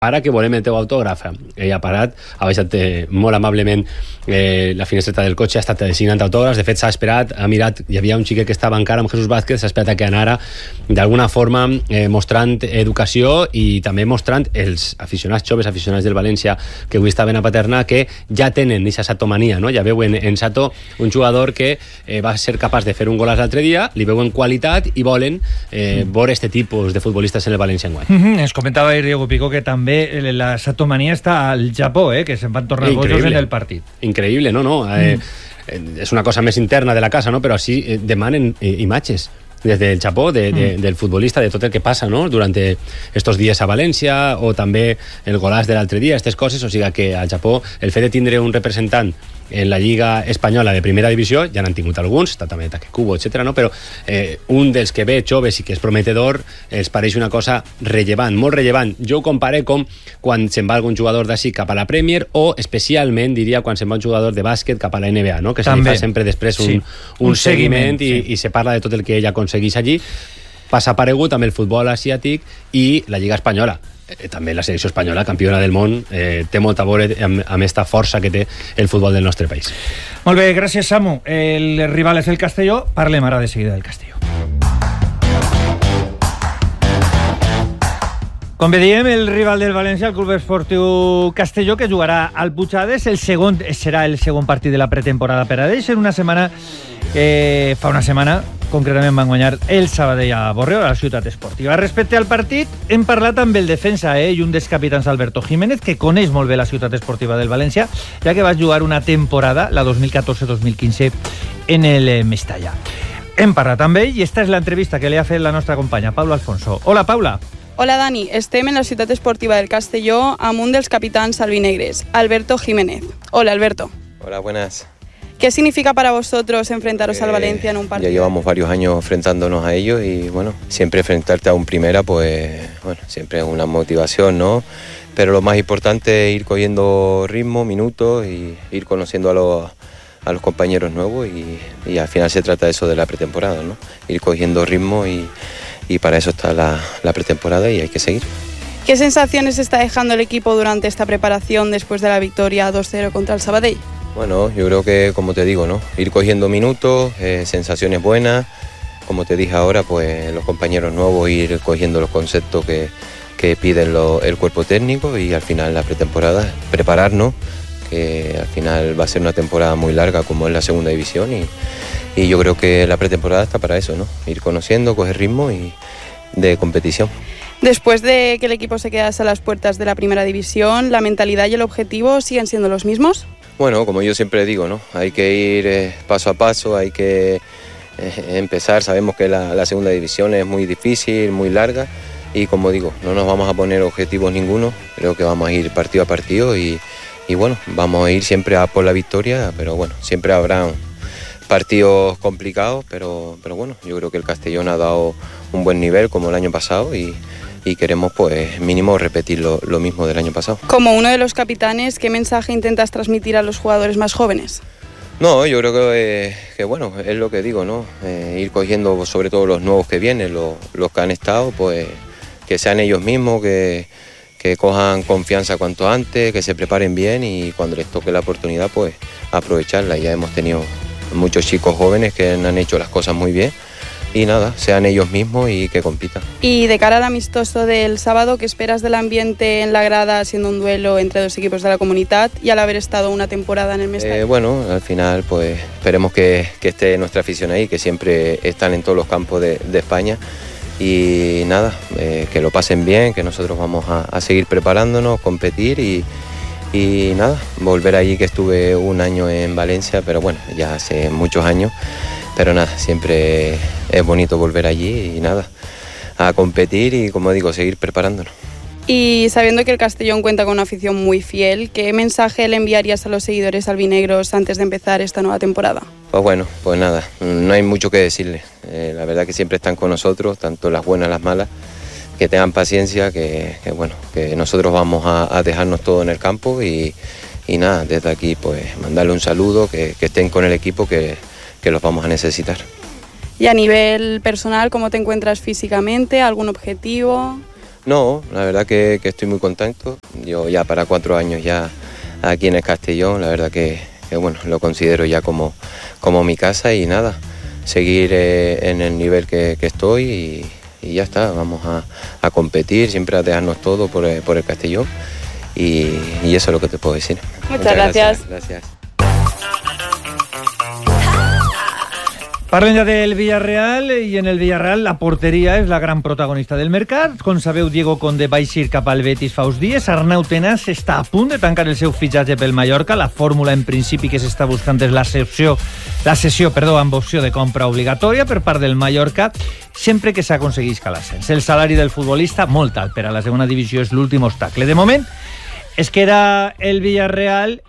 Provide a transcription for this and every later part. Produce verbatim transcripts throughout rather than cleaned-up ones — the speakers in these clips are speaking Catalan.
Ara que volem el teu autògraf. Ell ha parat, ha baixat eh, molt amablement eh, la finestreta del cotxe, ha estat signant autògrafs. De fet, s'ha esperat, ha mirat, hi havia un xiquet que estava encara amb Jesús Vázquez, s'ha esperat a que anara d'alguna forma eh, mostrant educació i també mostrant els aficionats joves, aficionats del València que avui estaven a Paterna, que ja tenen aquesta satomania, no? Ja veuen en Sato un jugador que eh, va ser capaç de fer un golaç l'altre dia, li veuen qualitat i volen eh, mm. veure este tipus de futbolistes en el València enguany. Mm-hmm. Ens comentava Diego Pico que també la satomania està al Japó, eh, que se'n van tornar bojos en el partit. Increïble, no? no? Eh, mm. És una cosa més interna de la casa, no? Però així eh, demanen eh, imatges des del Japó, de, de, mm. del futbolista, de tot el que passa, no? Durant estos dies a València, o també el golaç de l'altre dia, aquestes coses. O sigui que al Japó el fet de tindre un representant en la Lliga Espanyola de primera divisió, ja n'han tingut alguns, està també Taquecubo, etcètera, no? Però eh, un dels que ve joves i que és prometedor els pareix una cosa rellevant, molt rellevant. Jo ho compare com quan se'n va algun jugador d'ací cap a la Premier, o especialment, diria, quan se'n va un jugador de bàsquet cap a la N B A, no? Que se li fa sempre després un, sí. un, un seguiment, seguiment i, sí. i se parla de tot el que ell aconsegueix allí. Passa aparegut amb el futbol asiàtic i la Lliga Espanyola. Eh, també la selecció espanyola, campiona del món, eh, té molta a veure amb, amb esta força que té el futbol del nostre país. Molt bé, gràcies, Samu. El rival és el Castelló, parlem ara de seguida del Castelló. Com bé diem, el rival del València, el Club Esportiu Castelló, que jugarà al Puigades, el segon, serà el segon partit de la pretemporada per a ells, en una setmana que fa una setmana concretament van guanyar el Sabadell a Borreo, a la ciutat esportiva. Respecte al partit, hem parlat amb el defensa eh, i un dels capitans, Alberto Jiménez, que coneix molt bé la ciutat esportiva del València, ja que va jugar una temporada, la dos mil catorze dos mil quinze, en el Mestalla. Hem parlat amb ell i esta és l'entrevista que li ha fet la nostra companya, Paula Alfonso. Hola, Paula. Hola, Dani. Estem en la ciutat esportiva del Castelló amb un dels capitans albinegres, Alberto Jiménez. Hola, Alberto. Hola, buenas. ¿Qué significa para vosotros enfrentaros eh, al Valencia en un partido? Ya llevamos varios años enfrentándonos a ellos y bueno, siempre enfrentarte a un primera, pues bueno, siempre es una motivación, ¿no? Pero lo más importante es ir cogiendo ritmo, minutos y ir conociendo a los, a los compañeros nuevos y, y al final se trata de eso de la pretemporada, ¿no? Ir cogiendo ritmo y, y para eso está la, la pretemporada y hay que seguir. ¿Qué sensaciones está dejando el equipo durante esta preparación después de la victoria dos cero contra el Sabadell? Bueno, yo creo que, como te digo, ¿no? Ir cogiendo minutos, eh, sensaciones buenas, como te dije ahora, pues los compañeros nuevos, ir cogiendo los conceptos que, que piden lo, el cuerpo técnico y al final la pretemporada, prepararnos, que al final va a ser una temporada muy larga como es la segunda división y, y yo creo que la pretemporada está para eso, ¿no? Ir conociendo, coger ritmo y de competición. Después de que el equipo se quedase a las puertas de la primera división, ¿la mentalidad y el objetivo siguen siendo los mismos? Bueno, como yo siempre digo, ¿no? Hay que ir eh, paso a paso, hay que eh, empezar. Sabemos que la, la segunda división es muy difícil, muy larga y como digo, no nos vamos a poner objetivos ninguno. Creo que vamos a ir partido a partido y, y bueno, vamos a ir siempre a por la victoria, pero bueno, siempre habrá partidos complicados, pero, pero bueno, yo creo que el Castellón ha dado un buen nivel como el año pasado y y queremos pues mínimo repetir lo, lo mismo del año pasado. Como uno de los capitanes, ¿qué mensaje intentas transmitir a los jugadores más jóvenes? No, yo creo que, eh, que bueno, es lo que digo, ¿no? Eh, ir cogiendo sobre todo los nuevos que vienen, los, los que han estado, pues que sean ellos mismos, que, que cojan confianza cuanto antes, que se preparen bien y cuando les toque la oportunidad pues aprovecharla. Ya hemos tenido muchos chicos jóvenes que han hecho las cosas muy bien. Y nada, sean ellos mismos y que compitan. Y de cara al amistoso del sábado, ¿qué esperas del ambiente en la grada siendo un duelo entre dos equipos de la comunidad y al haber estado una temporada en el Mestalla? Eh, bueno, al final pues esperemos que, que esté nuestra afición ahí, que siempre están en todos los campos de, de España y nada, eh, que lo pasen bien, que nosotros vamos a, a seguir preparándonos, competir y, y nada, volver allí, que estuve un año en Valencia, pero bueno, ya hace muchos años. Pero nada, siempre es bonito volver allí y nada, a competir y, como digo, seguir preparándonos. Y sabiendo que el Castellón cuenta con una afición muy fiel, ¿qué mensaje le enviarías a los seguidores albinegros antes de empezar esta nueva temporada? Pues bueno, pues nada, no hay mucho que decirles. Eh, la verdad que siempre están con nosotros, tanto las buenas las malas, que tengan paciencia, que, que bueno, que nosotros vamos a, a dejarnos todo en el campo y, y nada, desde aquí pues mandarle un saludo, que, que estén con el equipo, que que los vamos a necesitar. Y a nivel personal, ¿cómo te encuentras físicamente? ¿Algún objetivo? No, la verdad que, que estoy muy contento. Yo ya para cuatro años ya aquí en el Castellón, la verdad que, que bueno, lo considero ya como, como mi casa y nada, seguir eh, en el nivel que, que estoy y, y ya está, vamos a, a competir, siempre a dejarnos todo por, por el Castellón y, y eso es lo que te puedo decir. Muchas, Muchas gracias. gracias. gracias. Parlem ja del Villarreal, i en el Villarreal la porteria és la gran protagonista del mercat. Com sabeu, Diego Conde va eixir cap al Betis fa uns dies. Arnau Tenas està a punt de tancar el seu fitxatge pel Mallorca. La fórmula, en principi, que s'està buscant és la sessió, la sessió perdó, amb opció de compra obligatòria per part del Mallorca, sempre que s'aconseguisca l'ascens. El salari del futbolista, molt alt per a la segona divisió, és l'últim obstacle. De moment, es queda el Villarreal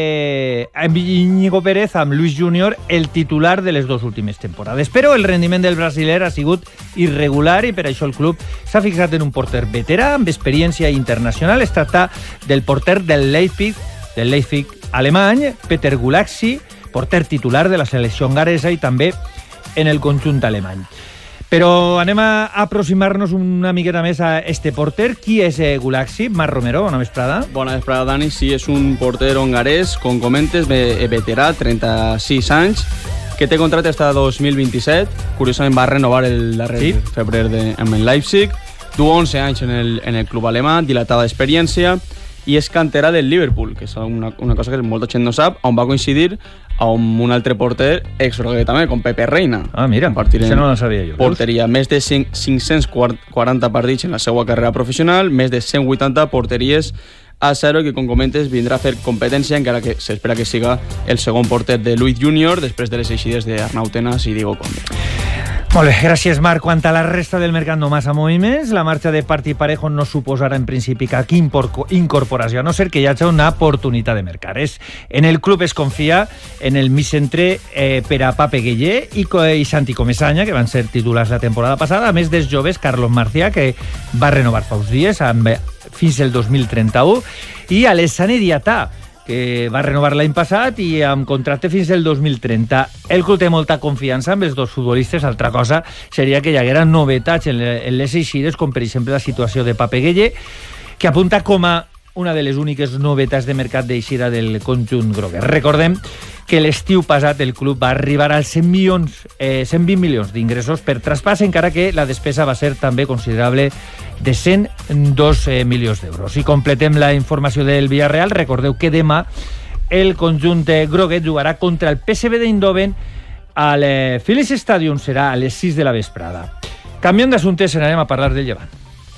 eh, amb Íñigo Pérez, amb Luis Junior, el titular de les dues últimes temporades. Però el rendiment del brasiler ha sigut irregular i per això el club s'ha fixat en un porter veterà amb experiència internacional. Es tracta del porter del Leipzig, del Leipzig alemany, Peter Gulaxi, porter titular de la selecció hongaresa i també en el conjunt alemany. Però anem a aproximar-nos una miqueta més a este porter. Qui és eh, Gulaxi? Marc Romero, bona vesprada. Bona vesprada, Dani. Sí, és un porter hongarès, com comentes, veterà, trenta-sis anys, que té contracte fins a dos mil vint-i-set. Curiosament va renovar el darrer sí. febrer de, amb el Leipzig. Du onze anys en el, en el club alemà, dilatada experiència, i és cantera del Liverpool, que és una, una cosa que molta gent no sap, on va coincidir amb un altre porter ex-groguer també, com Pepe Reina. Ah, mira, això no ho sabia jo. Porteria, més de cinc-cents quaranta partits en la seva carrera professional, més de cent vuitanta porteries a zero, que com comentes vindrà a fer competència, encara que s'espera que siga el segon porter de Luis Junior, després de les eixides d'Arnau Tenas i Diego Conde. Molt bé, gràcies Marc. Quant a la resta del mercat no massa moviments, la marxa de Parti Parejo no suposarà en principi cap incorporació, a no ser que hi hagi una oportunitat de mercat. És, en el club es confia en el mig centre eh, per a Pape Gueye i, i Santi Comesaña, que van ser titulars la temporada passada, a més dels joves Carlos Marcià, que va renovar fa uns dies amb, fins el dos mil trenta-u, i Alessane Diatà, que va renovar l'any passat i amb contracte fins el dos mil trenta. El club té molta confiança amb els dos futbolistes. Altra cosa seria que hi haguera novetats en les eixides, com per exemple la situació de Pape Gueye, que apunta com a una de les úniques novetats de mercat d'eixida del conjunt groguer. Recordem que l'estiu passat el club va arribar als cent milions, eh, cent vint milions d'ingressos per traspàs, encara que la despesa va ser també considerable de cent dos eh, milions d'euros. I completem la informació del Villarreal. Recordeu que demà el conjunt groguet jugarà contra el P S V d'Eindhoven al eh, Philips Stadium. Serà a les sis de la vesprada. Canviant d'assumptes, anem a parlar del Llevant.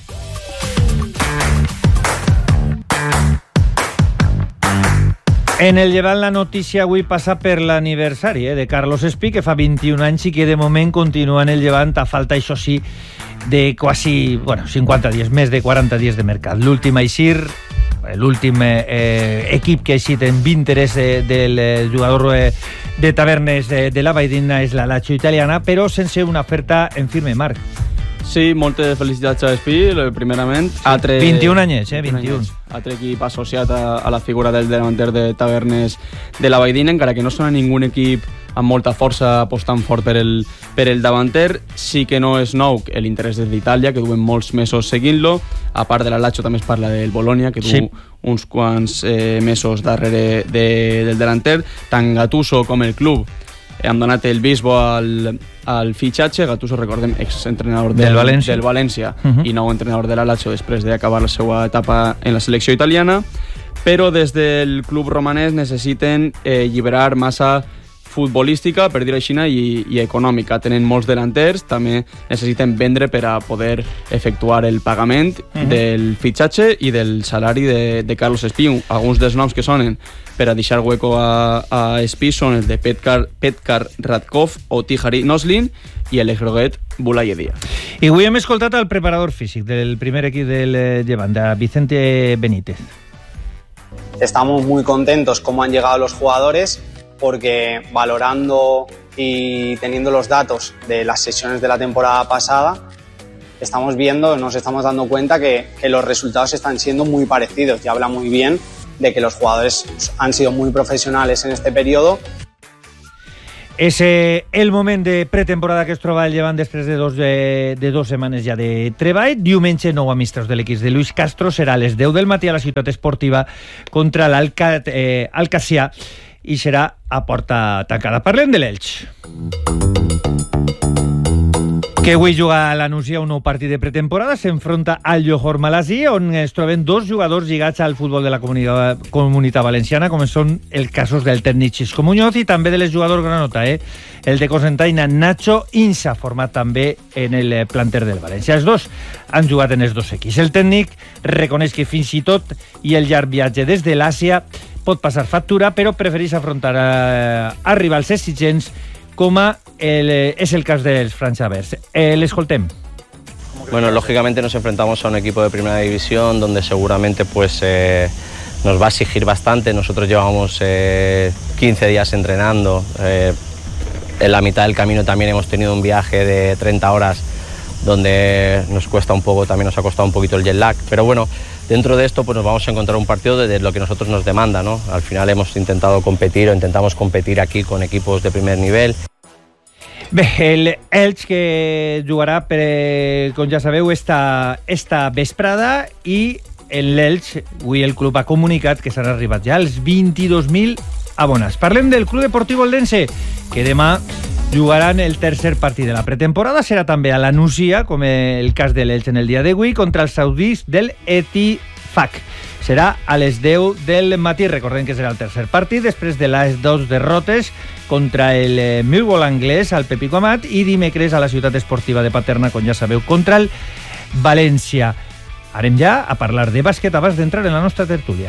En el Llevant la notícia avui passa per l'aniversari eh, de Carlos Espí, que fa vint-i-un anys i que de moment continua en el Llevant, a falta, això sí, de quasi bueno, cinquanta dies, més de quaranta dies de mercat. L'últim a eixir, l'últim eh, equip que ha eixit en interès eh, del eh, jugador eh, de Tavernes eh, de la Valldigna és la Lazio italiana, però sense una oferta en firme, Marc. Sí, moltes felicitats a Espí, primerament. Altre, vint-i-un anys, eh? vint-i-un. Altre equip associat a, a la figura del davanter de Tavernes de la Valldigna, encara que no sona ningú equip amb molta força apostant fort per el, per el davanter. Sí que no és nou l'interès d'Itàlia, que duen molts mesos seguint-lo. A part de la Lazio també es parla del Bologna, que du sí. uns quants eh, mesos darrere de, del davanter. Tant Gattuso com el club han donat el bisbo al, al fitxatge. Gattuso, recordem, exentrenador del, del València, del València uh-huh. i nou entrenador de la Lazio després d'acabar la seva etapa en la selecció italiana, però des del club romanès necessiten eh, alliberar massa futbolística, per dir-ho així, i, i econòmica. Tenen molts delanters, també necessiten vendre per a poder efectuar el pagament uh-huh. del fitxatge i del salari de, de Carlos Espí. Alguns dels noms que sonen per a deixar hueco a, a Espí són els de Petkar, Petkar Radkov o Tihari Noslin i el exgroguet Boulaye Díaz. I avui hem escoltat el preparador físic del primer equip del Llevant, de Vicente Benítez. Estamos muy contentos cómo han llegado los jugadores, porque valorando y teniendo los datos de las sesiones de la temporada pasada, estamos viendo, nos estamos dando cuenta que, que los resultados están siendo muy parecidos y habla muy bien de que los jugadores han sido muy profesionales en este periodo. És eh, el moment de pretemporada que es troba el Llevant després de dos, de, de dos setmanes ja de treball. Diumenge, nou amistosos de l'equip de Luis Castro. Serà a les deu del matí a la ciutat esportiva contra l'Alcacià eh, i serà a porta tancada. Parlem de l'Elx, que avui juga a l'Anuncia un nou partit de pretemporada. S'enfronta al Johor Malasí, on es troben dos jugadors lligats al futbol de la comunitat, comunitat valenciana, com són els casos del tècnic Xisco Muñoz i també de les jugadors granota, eh? el de Cosentaina Nacho Insa, format també en el planter del València. Els dos han jugat en els dos equips. El tècnic reconeix que fins i tot i el llarg viatge des de l'Àsia pot passar factura, però prefereix afrontar eh, a rivals exigents com a el, es el cas dels franxavers. Eh, l'escoltem. Bueno, lógicamente nos enfrentamos a un equipo de primera división donde seguramente pues eh, nos va a exigir bastante. Nosotros llevamos eh, quince días entrenando. Eh, en la mitad del camino también hemos tenido un viaje de treinta horas donde nos cuesta un poco, también nos ha costado un poquito el jet lag. Pero bueno, dentro de esto pues nos vamos a encontrar un partido de, de lo que nosotros nos demanda, ¿no? Al final hemos intentado competir o intentamos competir aquí con equipos de primer nivel. Bé, el Elx que jugarà, per, com ja sabeu, esta, esta vesprada, i l'Elx, avui el club ha comunicat que s'han arribat ja als vint-i-dos mil abonats. Parlem del Club Deportiu Eldense, que demà jugaran el tercer partit de la pretemporada. Serà també a la Nucia, com el cas de l'Elx en el dia d'avui, contra els saudis del Etifak. Serà a les deu del matí. Recordem que serà el tercer partit després de les dues derrotes contra el Millwall anglès al Pepico Amat i dimecres a la ciutat esportiva de Paterna, com ja sabeu, contra el València. Anem ja a parlar de bàsquet abans d'entrar en la nostra tertúlia.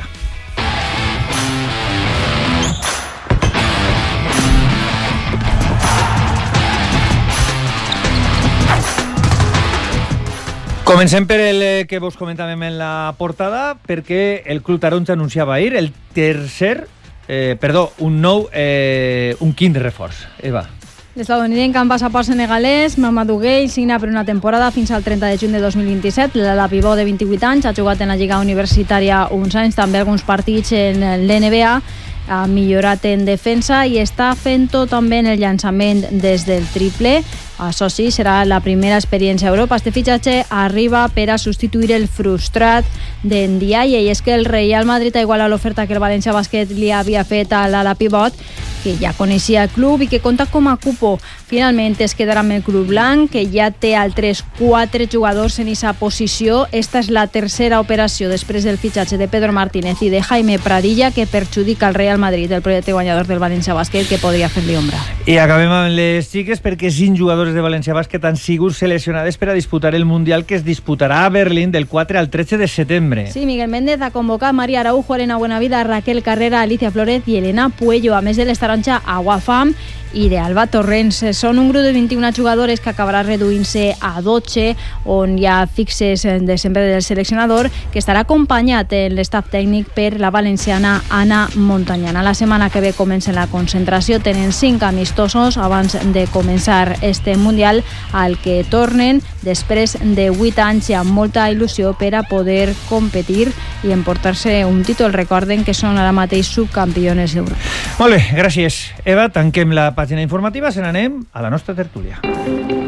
Comencem per el que vos comentàvem en la portada, perquè el Club Taronja anunciava ahir el tercer, eh, perdó, un nou, eh, un quinze reforç. Eva. L'estadounidenc amb passaport senegalès, Mamadou Gueye, signa per una temporada fins al trenta de juny de dos mil vint-i-set. La pivó de vint-i-vuit anys ha jugat en la Lliga Universitària uns anys, també alguns partits en l'N B A, ha millorat en defensa i està fent-ho també en el llançament des del triple. Això sí, serà la primera experiència a Europa. Este fitxatge arriba per a substituir el frustrat d'en Ndiaye, i és que el Real Madrid ha igualat l'oferta que el València Bàsquet li havia fet a l'ala pivot, que ja coneixia el club i que compta com a cupo. Finalment es quedarà amb el club blanc, que ja té altres quatre jugadors en aquesta posició. Esta és la tercera operació després del fitxatge de Pedro Martínez i de Jaime Pradilla, que perjudica el Real Madrid, el projecte guanyador del València Bàsquet, que podria fer-li ombra. I acabem amb les xiques, perquè cinc jugadors de València Bàsquet han sigut seleccionades per a disputar el Mundial, que es disputarà a Berlín del quatre al tretze de setembre. Sí, Miguel Méndez ha convocat María Araujo, Elena Buenavida, Raquel Carrera, Alicia Flórez i Elena Puello, a més de l'estaronja Aguafam i d'Alba Torrents. Són un grup de vint-i-una jugadores que acabarà reduint-se a dotze, on hi ha fixes de sempre del seleccionador, que estarà acompanyat en l'estaf tècnic per la valenciana Anna Montañana. La setmana que ve comença la concentració, tenen cinc amistosos abans de començar este Mundial, al que tornen després de vuit anys i amb molta il·lusió per a poder competir i emportar-se un títol. Recorden que són ara mateix subcampiones d'Europa. Molt bé, gràcies, Eva. Tanquem la pàgina informativa, se n'anem a la nostra tertúlia.